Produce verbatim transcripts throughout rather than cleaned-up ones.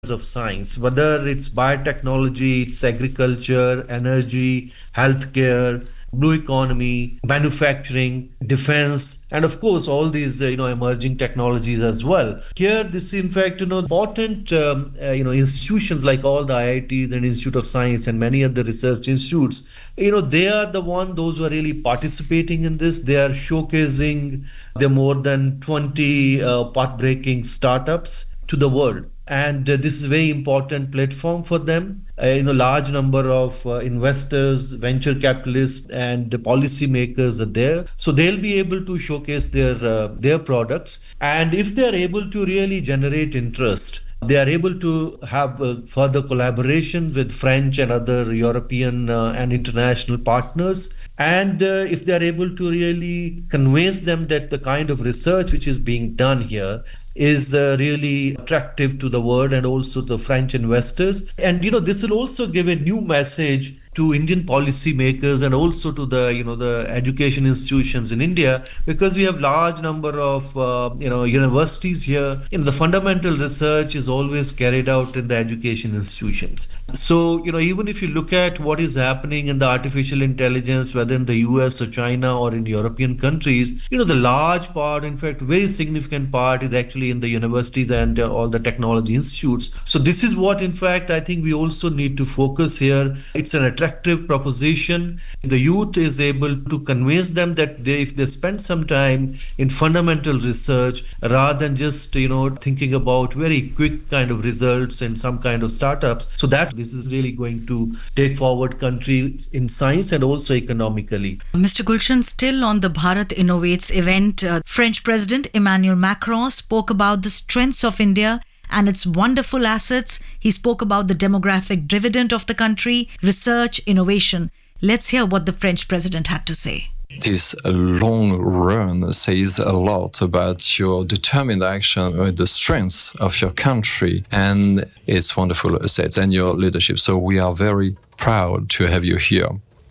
of science, whether it's biotechnology, it's agriculture, energy, healthcare, blue economy, manufacturing, defense, and of course all these uh, you know emerging technologies as well. Here, this in fact you know important um, uh, you know institutions like all the I I Ts and Institute of Science and many other research institutes, you know they are the one those who are really participating in this. They are showcasing the more than twenty uh, path-breaking startups to the world. And uh, this is a very important platform for them. Uh, you know, large number of uh, investors, venture capitalists, and policymakers are there, so they'll be able to showcase their uh, their products. And if they are able to really generate interest, they are able to have uh, further collaboration with French and other European uh, and international partners. And uh, if they are able to really convince them that the kind of research which is being done here is uh, really attractive to the world and also the French investors. And, you know, this will also give a new message to Indian policymakers and also to the, you know, the education institutions in India, because we have large number of, uh, you know, universities here. You know, the fundamental research is always carried out in the education institutions. So, you know, even if you look at what is happening in the artificial intelligence, whether in the U S or China or in European countries, you know, the large part, in fact, very significant part is actually in the universities and uh, all the technology institutes. So this is what, in fact, I think we also need to focus here. It's an attractive proposition. The youth is able to convince them that they, if they spend some time in fundamental research rather than just, you know, thinking about very quick kind of results and some kind of startups. So that this is really going to take forward countries in science and also economically. Mister Gulshan, still on the Bharat Innovates event, uh, French President Emmanuel Macron spoke about the strengths of India and its wonderful assets. He spoke about the demographic dividend of the country, research, innovation. Let's hear what the French president had to say. This long run says a lot about your determined action with the strengths of your country and its wonderful assets and your leadership. So we are very proud to have you here.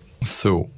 So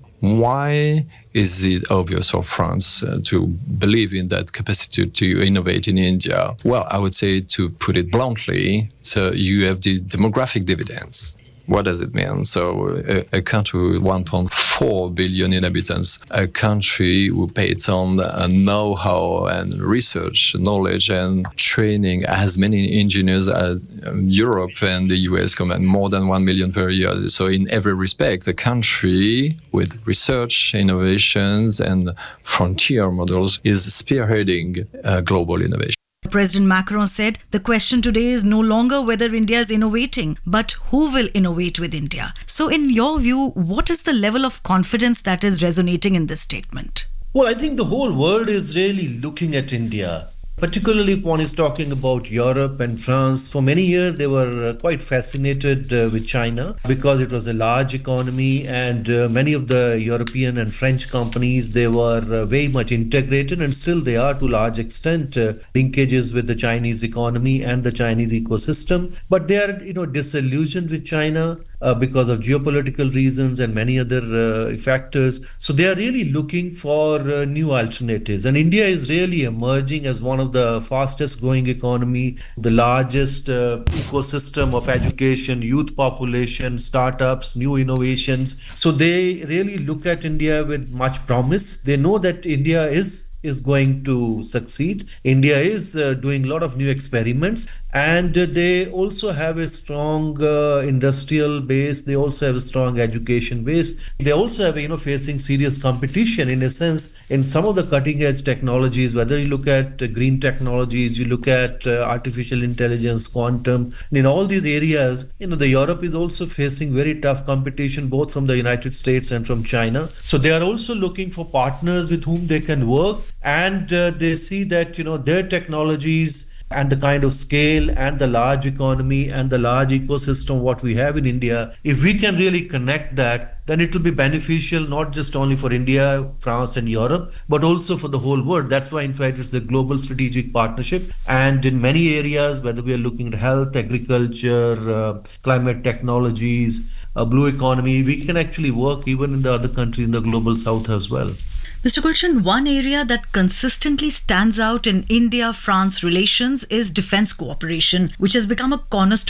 why is it obvious for France uh, to believe in that capacity to innovate in India? Well, I would say, to put it bluntly, so you have the demographic dividends. What does it mean? So a, a country with one point four billion inhabitants, a country who pays on uh, know-how and research, knowledge and training, as many engineers as um, Europe and the U S combined, more than one million per year. So in every respect, a country with research, innovations and frontier models is spearheading uh, global innovation. President Macron said the question today is no longer whether India is innovating, but who will innovate with India. So in your view, what is the level of confidence that is resonating in this statement? Well, I think the whole world is really looking at India. Particularly if one is talking about Europe and France. For many years, they were uh, quite fascinated uh, with China because it was a large economy, and uh, many of the European and French companies, they were uh, very much integrated, and still they are to a large extent uh, linkages with the Chinese economy and the Chinese ecosystem. But they are, you know, disillusioned with China Uh, because of geopolitical reasons and many other uh, factors. So they are really looking for uh, new alternatives. And India is really emerging as one of the fastest growing economy, the largest uh, ecosystem of education, youth population, startups, new innovations. So they really look at India with much promise. They know that India is is going to succeed. India is uh, doing a lot of new experiments, and uh, they also have a strong uh, industrial base. They also have a strong education base. They also have, you know, facing serious competition in a sense in some of the cutting edge technologies, whether you look at uh, green technologies, you look at uh, artificial intelligence, quantum, in all these areas, you know, the Europe is also facing very tough competition, both from the United States and from China. So they are also looking for partners with whom they can work. And uh, they see that, you know, their technologies and the kind of scale and the large economy and the large ecosystem what we have in India, if we can really connect that, then it will be beneficial not just only for India, France and Europe, but also for the whole world. That's why, in fact, it's the global strategic partnership. And in many areas, whether we are looking at health, agriculture, uh, climate technologies, uh, blue economy, we can actually work even in the other countries in the global south as well. Mister Gulshan, one area that consistently stands out in India-France relations is defense cooperation, which has become a cornerstone